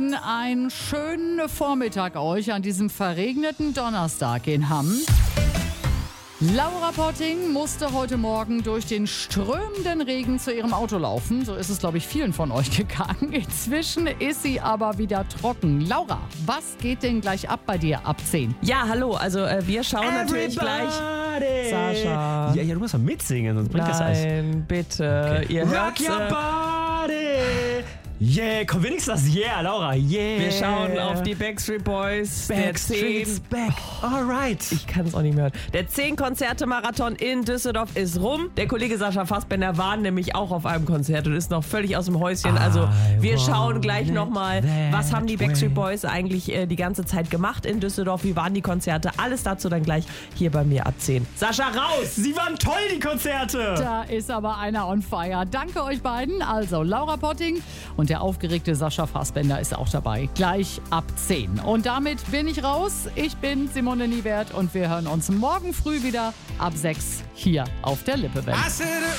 Ihnen einen schönen Vormittag euch an diesem verregneten Donnerstag in Hamm. Laura Potting musste heute Morgen durch den strömenden Regen zu ihrem Auto laufen. So ist es, glaube ich, vielen von euch gegangen. Inzwischen ist sie aber wieder trocken. Laura, was geht denn gleich ab bei dir ab 10? Ja, hallo, also wir schauen natürlich gleich... Sascha. Ja, du musst mal mitsingen, sonst bringt das alles. Nein, bitte. Okay. Ihr hört Rock your body! Yeah, komm wenigstens das Yeah, Laura, yeah. Wir schauen auf die Backstreet Boys. Backstreet's back. Alright. Ich kann es auch nicht mehr hören. Der 10-Konzerte-Marathon in Düsseldorf ist rum. Der Kollege Sascha Fassbender war nämlich auch auf einem Konzert und ist noch völlig aus dem Häuschen. Also wir schauen gleich nochmal, was haben die Backstreet Boys eigentlich die ganze Zeit gemacht in Düsseldorf? Wie waren die Konzerte? Alles dazu dann gleich hier bei mir ab 10. Sascha, raus! Sie waren toll, die Konzerte. Da ist aber einer on fire. Danke euch beiden. Also Laura Potting und der aufgeregte Sascha Fassbender ist auch dabei. Gleich ab 10. Und damit bin ich raus. Ich bin Simone Niewert und wir hören uns morgen früh wieder ab 6 hier auf der Lippewelle.